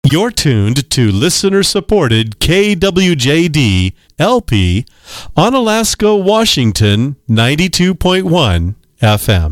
You're tuned to listener-supported KWJD LP on Alaska, Washington, 92.1 FM.